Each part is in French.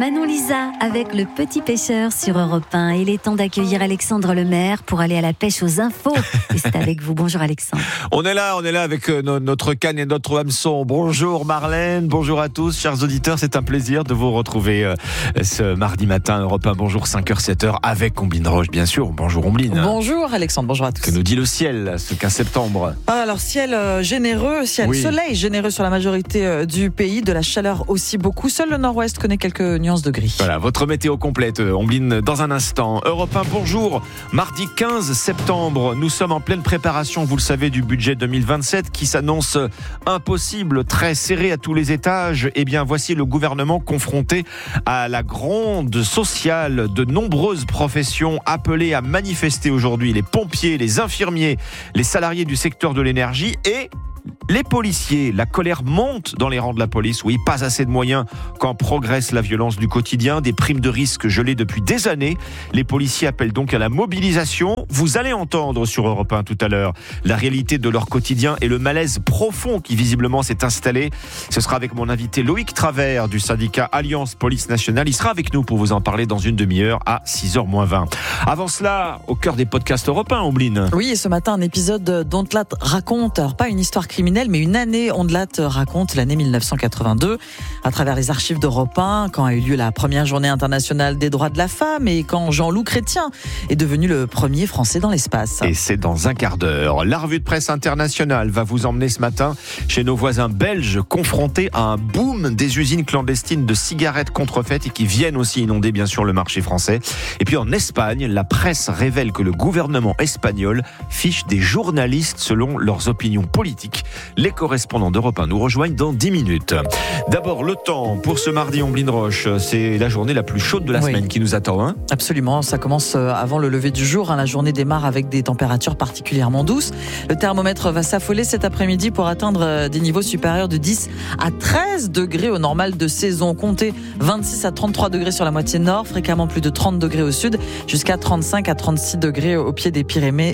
Manon Lisa avec le petit pêcheur sur Europe 1. Il est temps d'accueillir Alexandre Lemaire pour aller à la pêche aux infos. Et c'est avec vous. Bonjour Alexandre. On est là avec notre canne et notre hameçon. Bonjour Marlène, bonjour à tous, chers auditeurs. C'est un plaisir de vous retrouver ce mardi matin, Europe 1. Bonjour, 5h, 7h, avec Omblin Roche, bien sûr. Bonjour Omblin. Bonjour Alexandre, bonjour à tous. Que nous dit le ciel ce 15 septembre? Alors ciel généreux, soleil généreux sur la majorité du pays, de la chaleur aussi beaucoup. Seul le nord-ouest connaît quelques nuances de gris. Voilà, votre météo complète, Omblin, dans un instant. Europe 1, bonjour. Mardi 15 septembre, nous sommes en pleine préparation, vous le savez, du budget 2027 qui s'annonce impossible, très serré à tous les étages. Eh bien, voici le gouvernement confronté à la gronde sociale de nombreuses professions appelées à manifester aujourd'hui. Les pompiers, les infirmiers, les salariés du secteur de l'énergie et les policiers. La colère monte dans les rangs de la police. Oui, pas assez de moyens quand progresse la violence du quotidien. Des primes de risque gelées depuis des années. Les policiers appellent donc à la mobilisation. Vous allez entendre sur Europe 1 tout à l'heure la réalité de leur quotidien et le malaise profond qui visiblement s'est installé. Ce sera avec mon invité Loïc Travers du syndicat Alliance Police Nationale. Il sera avec nous pour vous en parler dans une demi-heure à 6h-20. Avant cela, au cœur des podcasts européens, Omblin. Oui, et ce matin, un épisode d'Ondelat raconte, alors pas une histoire criminelle, mais une année. Ondelat raconte l'année 1982 à travers les archives d'Europe 1, quand a eu lieu la première journée internationale des droits de la femme et quand Jean-Loup Chrétien est devenu le premier Français dans l'espace. Et c'est dans un quart d'heure. La revue de presse internationale va vous emmener ce matin chez nos voisins belges confrontés à un boom des usines clandestines de cigarettes contrefaites et qui viennent aussi inonder bien sûr le marché français. Et puis en Espagne, la presse révèle que le gouvernement espagnol fiche des journalistes selon leurs opinions politiques. Les correspondants d'Europe 1 nous rejoignent dans 10 minutes. D'abord, le temps pour ce mardi, Omblin Roche. C'est la journée la plus chaude de la semaine qui nous attend. Hein. Absolument, ça commence avant le lever du jour. La journée démarre avec des températures particulièrement douces. Le thermomètre va s'affoler cet après-midi pour atteindre des niveaux supérieurs de 10 à 13 degrés au normal de saison. Comptez 26 à 33 degrés sur la moitié nord, fréquemment plus de 30 degrés au sud, jusqu'à 35 à 36 degrés au pied des Pyrénées.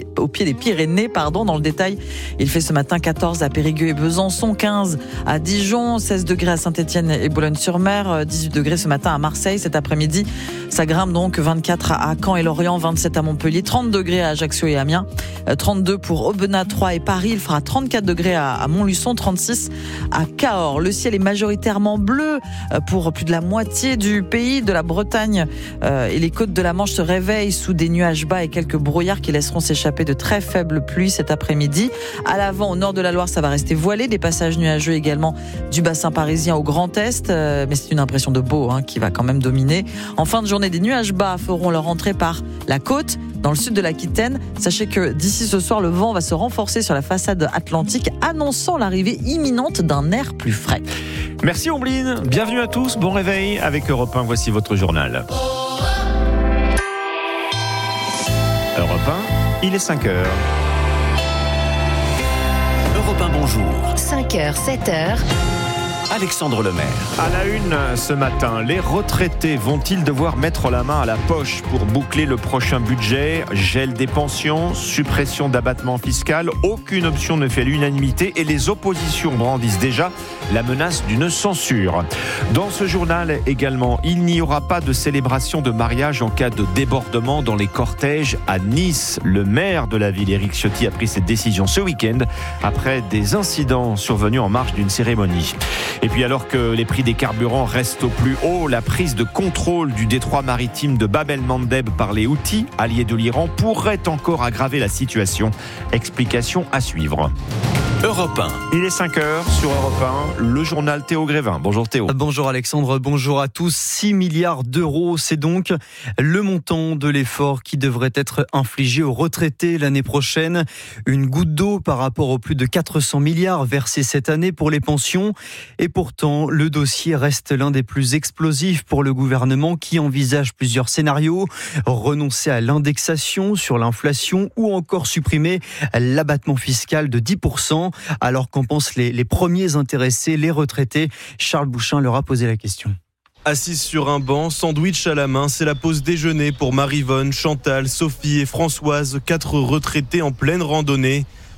Dans le détail, il fait ce matin 14 à Périgueux et Besançon, 15 à Dijon, 16 degrés à Saint-Étienne et Boulogne-sur-Mer, 18 degrés ce matin à Marseille. Cet après-midi, ça grimpe donc 24 à Caen et Lorient, 27 à Montpellier, 30 degrés à Ajaccio et Amiens, 32 pour Aubenas, Troyes et Paris. Il fera 34 degrés à Montluçon, 36 à Cahors. Le ciel est majoritairement bleu pour plus de la moitié du pays, de la Bretagne et les côtes de la Manche se réveillent sous des nuages bas et quelques brouillards qui laisseront s'échapper de très faibles pluies cet après-midi. À l'avant, au nord de la Loire, ça va rester voilé. Des passages nuageux également du bassin parisien au Grand Est. Mais c'est une impression de beau qui va quand même dominer. En fin de journée, des nuages bas feront leur entrée par la côte, dans le sud de l'Aquitaine. Sachez que d'ici ce soir, le vent va se renforcer sur la façade atlantique, annonçant l'arrivée imminente d'un air plus frais. Merci Omblin. Bienvenue à tous. Bon réveil avec Europe 1. Voici votre journal. Europe 1, il est 5h. Europe 1, bonjour. 5h, 7h. Alexandre Lemaire. À la une ce matin, les retraités vont-ils devoir mettre la main à la poche pour boucler le prochain budget? Gel des pensions, suppression d'abattement fiscal, aucune option ne fait l'unanimité et les oppositions brandissent déjà la menace d'une censure. Dans ce journal également, il n'y aura pas de célébration de mariage en cas de débordement dans les cortèges à Nice. Le maire de la ville, Éric Ciotti, a pris cette décision ce week-end après des incidents survenus en marge d'une cérémonie. Et puis alors que les prix des carburants restent au plus haut, la prise de contrôle du détroit maritime de Bab el-Mandeb par les Houthis, alliés de l'Iran, pourrait encore aggraver la situation. Explication à suivre. Europe 1. Il est 5h sur Europe 1, le journal Théo Grévin. Bonjour Théo. Bonjour Alexandre, bonjour à tous. 6 milliards d'euros, c'est donc le montant de l'effort qui devrait être infligé aux retraités l'année prochaine. Une goutte d'eau par rapport aux plus de 400 milliards versés cette année pour les pensions. Et pourtant, le dossier reste l'un des plus explosifs pour le gouvernement qui envisage plusieurs scénarios. Renoncer à l'indexation sur l'inflation ou encore supprimer l'abattement fiscal de 10%. Alors qu'en pensent les premiers intéressés, les retraités? Charles Bouchin leur a posé la question. Assise sur un banc, sandwich à la main, c'est la pause déjeuner pour Maryvonne, Chantal, Sophie et Françoise, 4 retraités en pleine randonnée.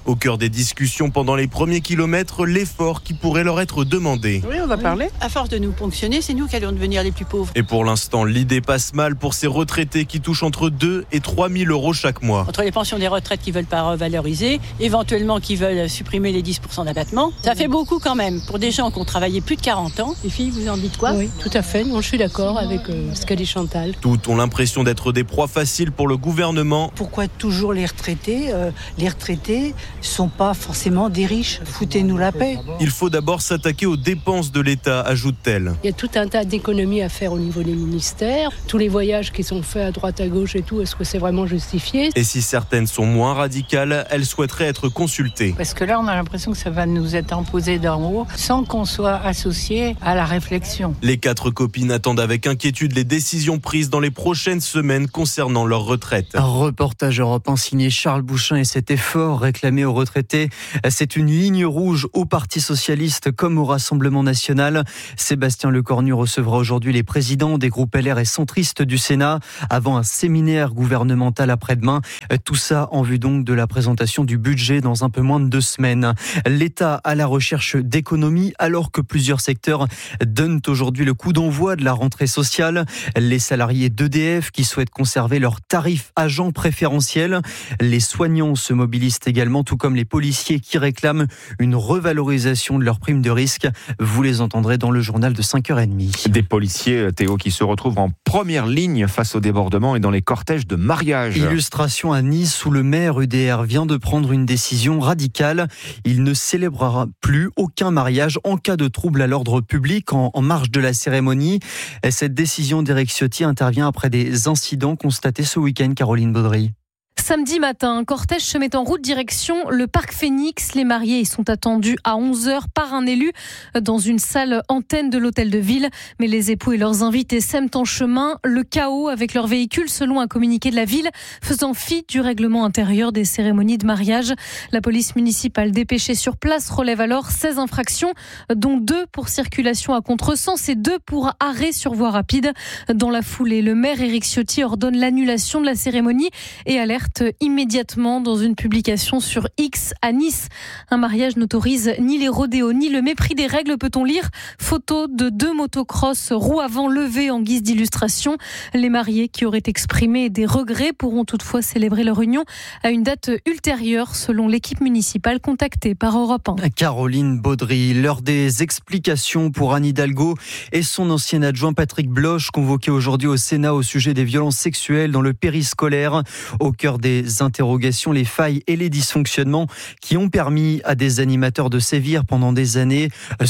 Au cœur des discussions pendant les premiers kilomètres, l'effort qui pourrait leur être demandé. Oui, on va parler. À force de nous ponctionner, c'est nous qui allons devenir les plus pauvres. Et pour l'instant, l'idée passe mal pour ces retraités qui touchent entre 2 et 3 000 euros chaque mois. Entre les pensions des retraites qui veulent pas revaloriser, éventuellement qui veulent supprimer les 10% d'abattement, ça fait beaucoup quand même pour des gens qui ont travaillé plus de 40 ans. Les filles, vous en dites quoi ? Oui, tout à fait. Non, je suis d'accord avec ce qu'a dit Chantal. Toutes ont l'impression d'être des proies faciles pour le gouvernement. Pourquoi toujours les retraités ? Les retraités sont pas forcément des riches. Foutez-nous la paix. Il faut d'abord s'attaquer aux dépenses de l'État, ajoute-t-elle. Il y a tout un tas d'économies à faire au niveau des ministères. Tous les voyages qui sont faits à droite, à gauche et tout, est-ce que c'est vraiment justifié ? Et si certaines sont moins radicales, elles souhaiteraient être consultées. Parce que là, on a l'impression que ça va nous être imposé d'en haut sans qu'on soit associé à la réflexion. Les 4 copines attendent avec inquiétude les décisions prises dans les prochaines semaines concernant leur retraite. Un reportage Europe 1 signé Charles Bouchin et cet effort réclamé aux retraités. C'est une ligne rouge au Parti socialiste comme au Rassemblement national. Sébastien Lecornu recevra aujourd'hui les présidents des groupes LR et centristes du Sénat avant un séminaire gouvernemental après-demain. Tout ça en vue donc de la présentation du budget dans un peu moins de 2 semaines. L'État à la recherche d'économies alors que plusieurs secteurs donnent aujourd'hui le coup d'envoi de la rentrée sociale. Les salariés d'EDF qui souhaitent conserver leurs tarifs agents préférentiels. Les soignants se mobilisent également, tout comme les policiers qui réclament une revalorisation de leurs primes de risque. Vous les entendrez dans le journal de 5h30. Des policiers, Théo, qui se retrouvent en première ligne face au débordement et dans les cortèges de mariage. Illustration à Nice où le maire UDR vient de prendre une décision radicale. Il ne célébrera plus aucun mariage en cas de trouble à l'ordre public en marge de la cérémonie. Et cette décision d'Éric Ciotti intervient après des incidents constatés ce week-end, Caroline Baudry. Samedi matin, un cortège se met en route direction le parc Phoenix. Les mariés y sont attendus à 11h par un élu dans une salle antenne de l'hôtel de ville. Mais les époux et leurs invités sèment en chemin le chaos avec leur véhicule, selon un communiqué de la ville, faisant fi du règlement intérieur des cérémonies de mariage. La police municipale dépêchée sur place relève alors 16 infractions, dont 2 pour circulation à contresens et 2 pour arrêt sur voie rapide. Dans la foulée, le maire Éric Ciotti ordonne l'annulation de la cérémonie et alerte immédiatement dans une publication sur X à Nice. Un mariage n'autorise ni les rodéos ni le mépris des règles, peut-on lire. Photo de 2 motocross, roues avant levées en guise d'illustration. Les mariés qui auraient exprimé des regrets pourront toutefois célébrer leur union à une date ultérieure, selon l'équipe municipale contactée par Europe 1. Caroline Baudry, l'heure des explications pour Anne Hidalgo et son ancien adjoint Patrick Bloch, convoqué aujourd'hui au Sénat au sujet des violences sexuelles dans le périscolaire. Au cœur des interrogations, les failles et les dysfonctionnements qui ont permis à des animateurs de sévir pendant des années.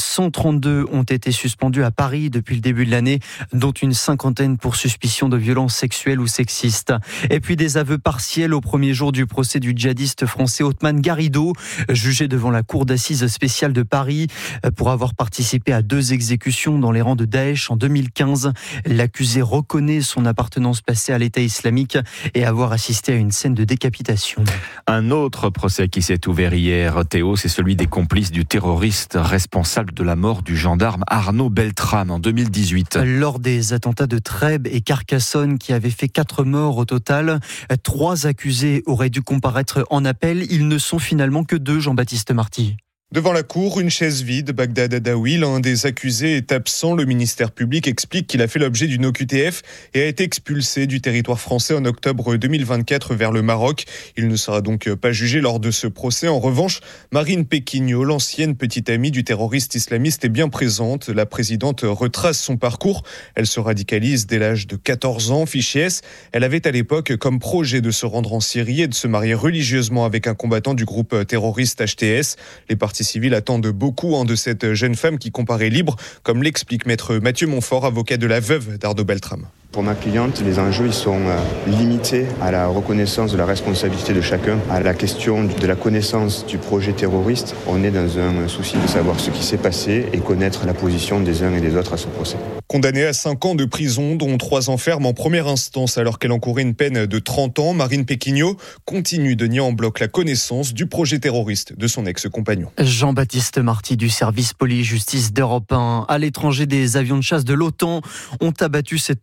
132 ont été suspendus à Paris depuis le début de l'année, dont une 50aine pour suspicion de violences sexuelles ou sexistes. Et puis des aveux partiels au premier jour du procès du djihadiste français Othman Garrido, jugé devant la cour d'assises spéciale de Paris pour avoir participé à 2 exécutions dans les rangs de Daesh en 2015. L'accusé reconnaît son appartenance passée à l'État islamique et avoir assisté à une scène de décapitation. Un autre procès qui s'est ouvert hier, Théo, c'est celui des complices du terroriste responsable de la mort du gendarme Arnaud Beltrame en 2018. Lors des attentats de Trèbes et Carcassonne qui avaient fait 4 morts au total, 3 accusés auraient dû comparaître en appel. Ils ne sont finalement que 2, Jean-Baptiste Marty. Devant la cour, une chaise vide. Bagdad Adaoui, l'un des accusés, est absent. Le ministère public explique qu'il a fait l'objet d'une OQTF et a été expulsé du territoire français en octobre 2024 vers le Maroc. Il ne sera donc pas jugé lors de ce procès. En revanche, Marine Péquignot, l'ancienne petite amie du terroriste islamiste, est bien présente. La présidente retrace son parcours. Elle se radicalise dès l'âge de 14 ans. Fiché S, elle avait à l'époque comme projet de se rendre en Syrie et de se marier religieusement avec un combattant du groupe terroriste HTS. Les partis civils attendent beaucoup de cette jeune femme qui comparaît libre, comme l'explique maître Mathieu Montfort, avocat de la veuve d'Arnaud Beltrame. Pour ma cliente, les enjeux ils sont limités à la reconnaissance de la responsabilité de chacun, à la question de la connaissance du projet terroriste. On est dans un souci de savoir ce qui s'est passé et connaître la position des uns et des autres à ce procès. Condamnée à 5 ans de prison, dont 3 ans ferme en première instance alors qu'elle encourait une peine de 30 ans, Marine Péquignot continue de nier en bloc la connaissance du projet terroriste de son ex-compagnon. Jean-Baptiste Marty du service police-justice d'Europe 1. À l'étranger, des avions de chasse de l'OTAN ont abattu cette nuit un drone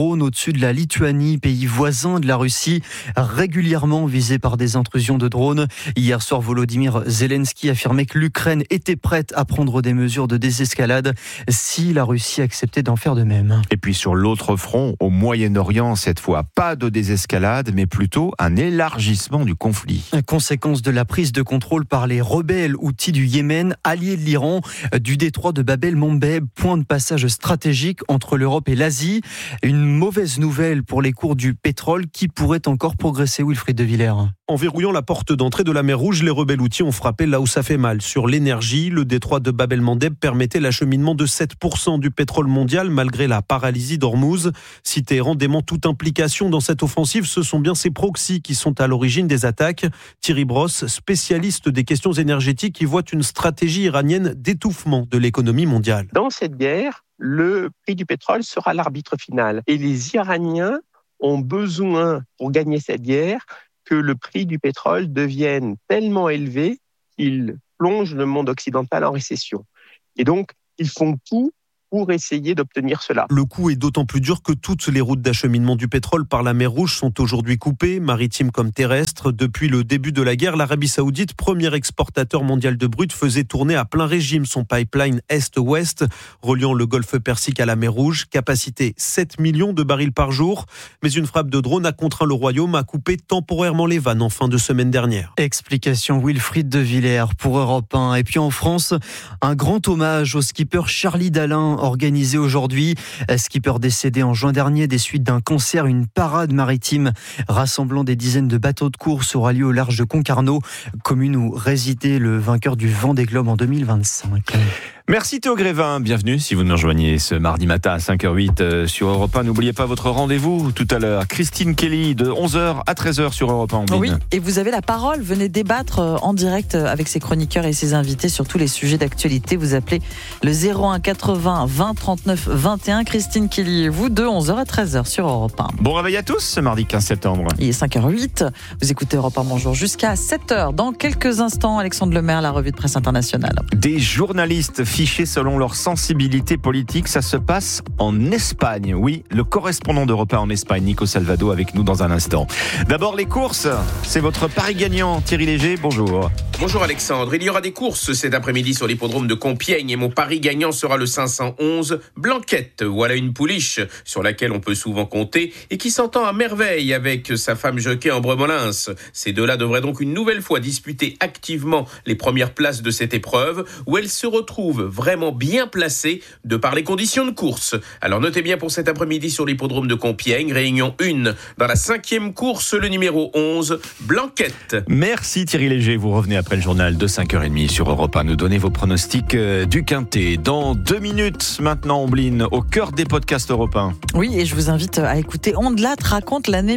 drones au-dessus de la Lituanie, pays voisin de la Russie, régulièrement visé par des intrusions de drones. Hier soir, Volodymyr Zelensky affirmait que l'Ukraine était prête à prendre des mesures de désescalade si la Russie acceptait d'en faire de même. Et puis sur l'autre front, au Moyen-Orient, cette fois, pas de désescalade, mais plutôt un élargissement du conflit. Conséquence de la prise de contrôle par les rebelles houthis du Yémen, alliés de l'Iran, du détroit de Bab el-Mandeb, point de passage stratégique entre l'Europe et l'Asie. Une mauvaise nouvelle pour les cours du pétrole qui pourraient encore progresser, Wilfried de Villers. En verrouillant la porte d'entrée de la mer Rouge, les rebelles houthis ont frappé là où ça fait mal. Sur l'énergie, le détroit de Bab el-Mandeb permettait l'acheminement de 7% du pétrole mondial malgré la paralysie d'Ormuz. Si Téhéran dément toute implication dans cette offensive, ce sont bien ces proxys qui sont à l'origine des attaques. Thierry Brosse, spécialiste des questions énergétiques, y voit une stratégie iranienne d'étouffement de l'économie mondiale. Dans cette guerre, le prix du pétrole sera l'arbitre final. Et les Iraniens ont besoin, pour gagner cette guerre, que le prix du pétrole devienne tellement élevé qu'il plonge le monde occidental en récession. Et donc, ils font tout pour essayer d'obtenir cela. Le coup est d'autant plus dur que toutes les routes d'acheminement du pétrole par la mer Rouge sont aujourd'hui coupées, maritimes comme terrestres. Depuis le début de la guerre, l'Arabie Saoudite, premier exportateur mondial de brut, faisait tourner à plein régime son pipeline Est-Ouest, reliant le golfe Persique à la mer Rouge. Capacité 7 millions de barils par jour. Mais une frappe de drone a contraint le Royaume à couper temporairement les vannes en fin de semaine dernière. Explication Wilfried de Villers pour Europe 1. Et puis en France, un grand hommage au skipper Charlie Dalin organisé aujourd'hui. Skipper décédé en juin dernier des suites d'un cancer. Une parade maritime rassemblant des dizaines de bateaux de course aura lieu au large de Concarneau, commune où résidait le vainqueur du Vendée Globe en 2025. Merci Théo Grévin, bienvenue si vous nous rejoignez ce mardi matin à 5h08 sur Europe 1. N'oubliez pas votre rendez-vous tout à l'heure. Christine Kelly de 11h à 13h sur Europe 1. Oui, et vous avez la parole. Venez débattre en direct avec ses chroniqueurs et ses invités sur tous les sujets d'actualité. Vous appelez le 01 80 20 39 21. Christine Kelly et vous de 11h à 13h sur Europe 1. Bon réveil à tous ce mardi 15 septembre. Il est 5h08. Vous écoutez Europe 1 Bonjour jusqu'à 7h. Dans quelques instants, Alexandre Lemaire, la revue de presse internationale. Des journalistes fichés selon leur sensibilité politique, ça se passe en Espagne. Oui, le correspondant d'Europe 1 en Espagne, Nico Salvado, avec nous dans un instant. D'abord les courses, c'est votre pari gagnant, Thierry Léger, bonjour. Bonjour Alexandre, il y aura des courses cet après-midi sur l'hippodrome de Compiègne et mon pari gagnant sera le 511 Blanquette. Voilà une pouliche sur laquelle on peut souvent compter et qui s'entend à merveille avec sa femme jockey Ambre Molins. Ces deux-là devraient donc une nouvelle fois disputer activement les premières places de cette épreuve où elles se retrouvent vraiment bien placées de par les conditions de course. Alors notez bien pour cet après-midi sur l'hippodrome de Compiègne, réunion 1 dans la 5e course, le numéro 11 Blanquette. Merci Thierry Léger, vous revenez après le journal de 5h30 sur Europe 1, nous donner vos pronostics du Quintet. Dans 2 minutes maintenant, Ombline, au cœur des podcasts Europe 1. Oui, et je vous invite à écouter Ondelat raconte l'année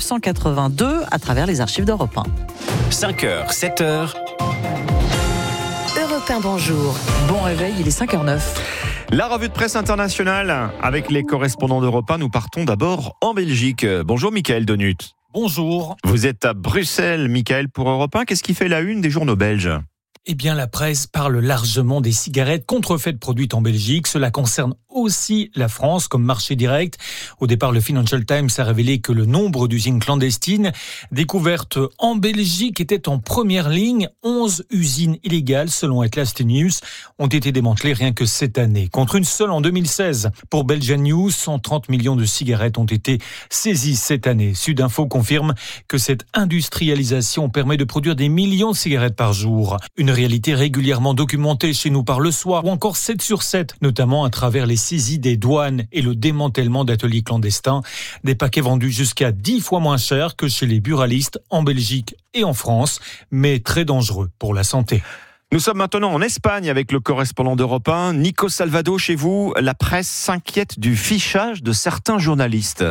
1982 à travers les archives d'Europe 1. 5h, 7h. Europe 1 Bonjour. Bon réveil, il est 5h09. La revue de presse internationale avec les correspondants d'Europe 1. Nous partons d'abord en Belgique. Bonjour Michael Donut. Bonjour. Vous êtes à Bruxelles, Michael, pour Europe 1. Qu'est-ce qui fait la une des journaux belges ? Eh bien, la presse parle largement des cigarettes contrefaites produites en Belgique. Cela concerne aussi la France comme marché direct. Au départ, le Financial Times a révélé que le nombre d'usines clandestines découvertes en Belgique était en première ligne. 11 usines illégales, selon Atlas News, ont été démantelées rien que cette année, contre une seule en 2016. Pour Belgian News, 130 millions de cigarettes ont été saisies cette année. Sudinfo confirme que cette industrialisation permet de produire des millions de cigarettes par jour. Une réalité régulièrement documentée chez nous par Le Soir ou encore 7 sur 7, notamment à travers les saisies des douanes et le démantèlement d'ateliers clandestins. Des paquets vendus jusqu'à 10 fois moins cher que chez les buralistes en Belgique et en France, mais très dangereux pour la santé. Nous sommes maintenant en Espagne avec le correspondant d'Europe 1, Nico Salvado. Chez vous, la presse s'inquiète du fichage de certains journalistes.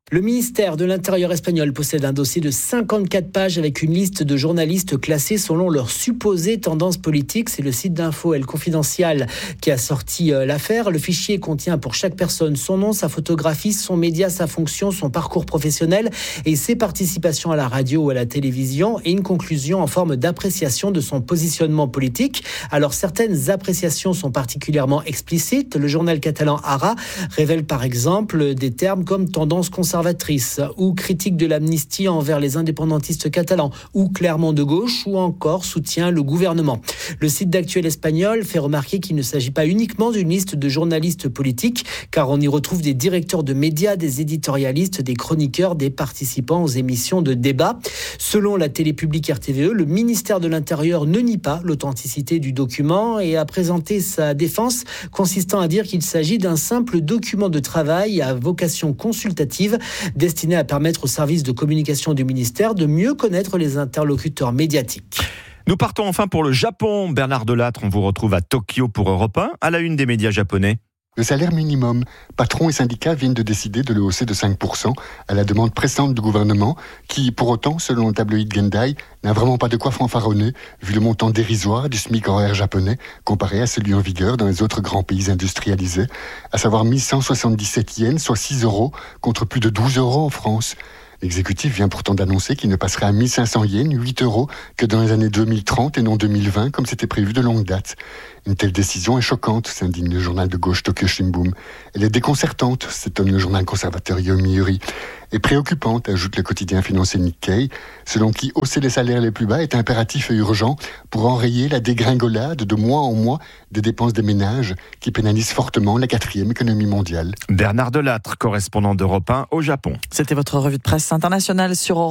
Le ministère de l'Intérieur espagnol possède un dossier de 54 pages avec une liste de journalistes classés selon leurs supposées tendances politiques. C'est le site d'info El Confidencial qui a sorti l'affaire. Le fichier contient pour chaque personne son nom, sa photographie, son média, sa fonction, son parcours professionnel et ses participations à la radio ou à la télévision et une conclusion en forme d'appréciation de son positionnement politique. Alors certaines appréciations sont particulièrement explicites. Le journal catalan Ara révèle par exemple des termes comme tendance conservatrice ou critique de l'amnistie envers les indépendantistes catalans ou clairement de gauche ou encore soutient le gouvernement. Le site d'Actuel Espagnol fait remarquer qu'il ne s'agit pas uniquement d'une liste de journalistes politiques car on y retrouve des directeurs de médias, des éditorialistes, des chroniqueurs, des participants aux émissions de débat. Selon la télé publique RTVE, le ministère de l'Intérieur ne nie pas l'authenticité du document et a présenté sa défense consistant à dire qu'il s'agit d'un simple document de travail à vocation consultative destiné à permettre aux services de communication du ministère de mieux connaître les interlocuteurs médiatiques. Nous partons enfin pour le Japon. Bernard Delattre, on vous retrouve à Tokyo pour Europe 1, à la une des médias japonais. Le salaire minimum, patrons et syndicats viennent de décider de le hausser de 5% à la demande pressante du gouvernement qui, pour autant, selon le tabloïd Gendai, n'a vraiment pas de quoi fanfaronner vu le montant dérisoire du SMIC horaire japonais comparé à celui en vigueur dans les autres grands pays industrialisés, à savoir 1177 yens, soit 6 € contre plus de 12 € en France. L'exécutif vient pourtant d'annoncer qu'il ne passerait à 1500 yens, 8 € que dans les années 2030 et non 2020 comme c'était prévu de longue date. Une telle décision est choquante, s'indigne le journal de gauche Tokyo Shimbun. Elle est déconcertante, s'étonne le journal conservateur Yomiuri. Et préoccupante, ajoute le quotidien financier Nikkei, selon qui hausser les salaires les plus bas est impératif et urgent pour enrayer la dégringolade de mois en mois des dépenses des ménages qui pénalisent fortement la 4e économie mondiale. Bernard Delattre, correspondant d'Europe 1 au Japon. C'était votre revue de presse internationale sur Europe 1.